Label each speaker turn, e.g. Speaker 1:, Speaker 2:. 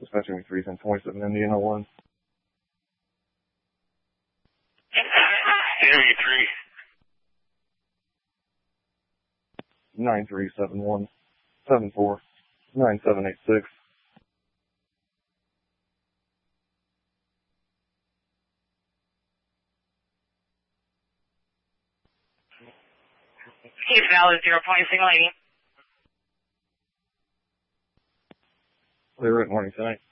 Speaker 1: Dispatching me 31027 Indiana 1.
Speaker 2: Area 3.
Speaker 1: 9371 74 9786.
Speaker 2: Case valid 0.6 lady.
Speaker 1: Clear at morning tonight.